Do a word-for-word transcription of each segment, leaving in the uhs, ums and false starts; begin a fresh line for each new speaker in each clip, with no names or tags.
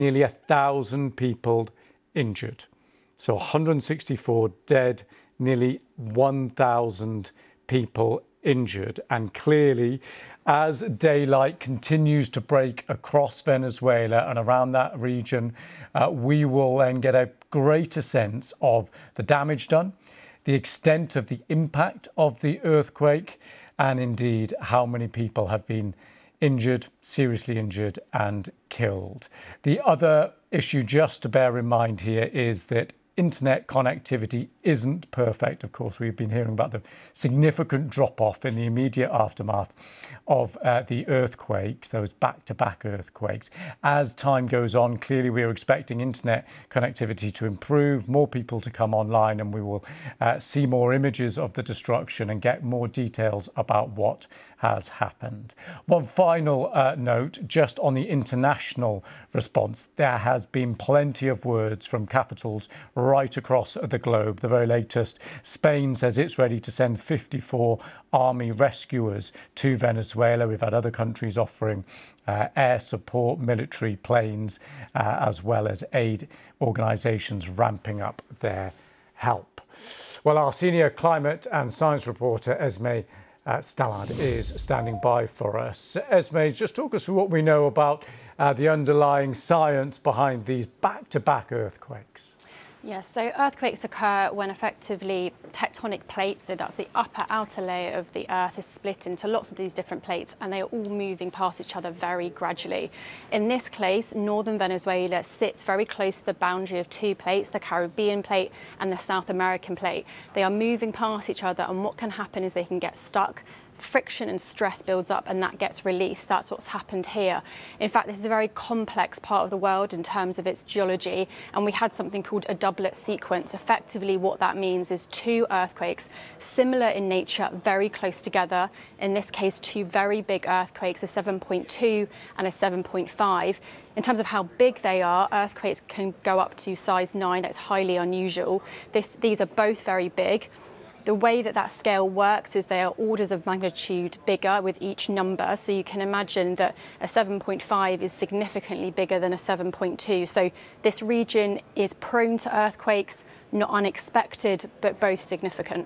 nearly a thousand people injured. So one hundred sixty-four dead, nearly one thousand people injured. And clearly, as daylight continues to break across Venezuela and around that region, uh, we will then get a greater sense of the damage done, the extent of the impact of the earthquake, and indeed how many people have been injured, seriously injured and killed. The other issue just to bear in mind here is that internet connectivity isn't perfect. Of course, we've been hearing about the significant drop-off in the immediate aftermath of uh, the earthquakes, those back-to-back earthquakes. As time goes on, clearly we are expecting internet connectivity to improve, more people to come online, and we will uh, see more images of the destruction and get more details about what has happened. One final uh, note, just on the international response, there has been plenty of words from capitals right across the globe. The very latest, Spain says it's ready to send fifty-four army rescuers to Venezuela. We've had other countries offering uh, air support, military planes, uh, as well as aid organisations ramping up their help. Well, our senior climate and science reporter, Esme Uh, Stallard, is standing by for us. Esme, just talk us through what we know about uh, the underlying science behind these back-to-back earthquakes.
Yes, so earthquakes occur when effectively tectonic plates, so that's the upper outer layer of the earth, is split into lots of these different plates, and they are all moving past each other very gradually. In this case, northern Venezuela sits very close to the boundary of two plates, the Caribbean plate and the South American plate. They are moving past each other, and what can happen is they can get stuck. Friction and stress builds up and that gets released. That's what's happened here. In fact, this is a very complex part of the world in terms of its geology, and we had something called a doublet sequence. Effectively, what that means is two earthquakes, similar in nature, very close together. In this case, two very big earthquakes, a seven point two and a seven point five. In terms of how big they are, earthquakes can go up to size nine. That's highly unusual. This, these are both very big. The way that that scale works is they are orders of magnitude bigger with each number. So you can imagine that a seven point five is significantly bigger than a seven point two. So this region is prone to earthquakes, not unexpected, but both significant.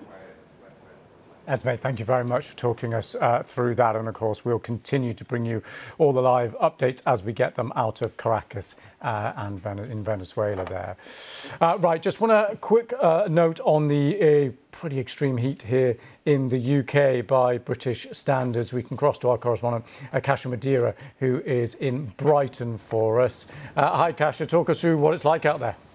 Esme, thank you very much for talking us uh, through that. And of course, we'll continue to bring you all the live updates as we get them out of Caracas uh, and in Venezuela there. Uh, right, just want a quick uh, note on the uh, pretty extreme heat here in the U K by British standards. We can cross to our correspondent, uh, Kasia Madeira, who is in Brighton for us. Uh, hi, Kasia, talk us through what it's like out there.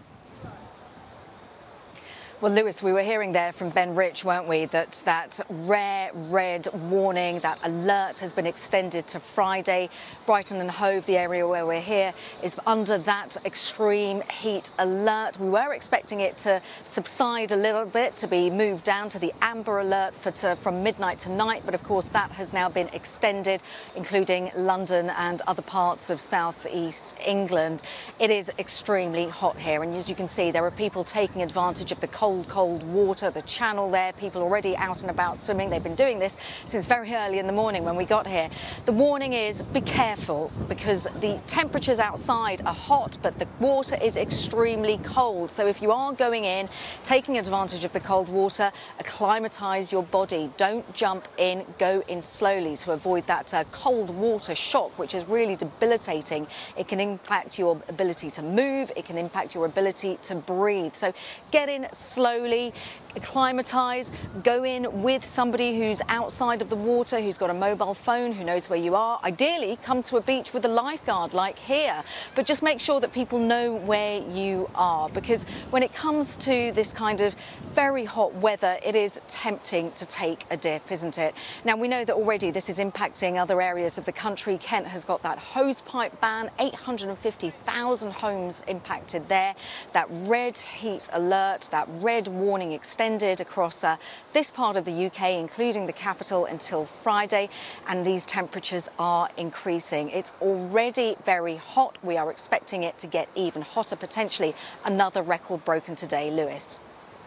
Well, Lewis, we were hearing there from Ben Rich, weren't we, that that rare red warning, that alert has been extended to Friday. Brighton and Hove, the area where we're here, is under that extreme heat alert. We were expecting it to subside a little bit, to be moved down to the amber alert for to, from midnight to night. But of course, that has now been extended, including London and other parts of southeast England. It is extremely hot here. And as you can see, there are people taking advantage of the cold Cold, cold water, the channel there, people already out and about swimming. They've been doing this since very early in the morning when we got here. The warning is be careful because the temperatures outside are hot, but the water is extremely cold. So if you are going in, taking advantage of the cold water, acclimatise your body. Don't jump in, go in slowly to avoid that uh, cold water shock, which is really debilitating. It can impact your ability to move, it can impact your ability to breathe. So get in slowly. Slowly, acclimatise, go in with somebody who's outside of the water, who's got a mobile phone, who knows where you are. Ideally, come to a beach with a lifeguard like here, but just make sure that people know where you are, because when it comes to this kind of very hot weather, it is tempting to take a dip, isn't it? Now, we know that already this is impacting other areas of the country. Kent has got that hosepipe ban, eight hundred fifty thousand homes impacted there. That red heat alert, that red warning extended across uh, this part of the U K, including the capital, until Friday, and these temperatures are increasing. It's already very hot. We are expecting it to get even hotter, potentially another record broken today, Lewis.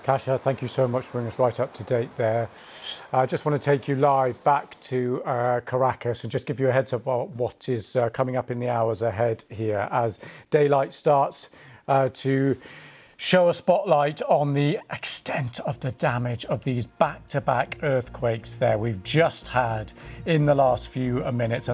Kasia, thank you so much for bringing us right up to date there. I just want to take you live back to uh, Caracas and just give you a heads up about what is uh, coming up in the hours ahead here as daylight starts uh, to show a spotlight on the extent of the damage of these back-to-back earthquakes there we've just had in the last few minutes.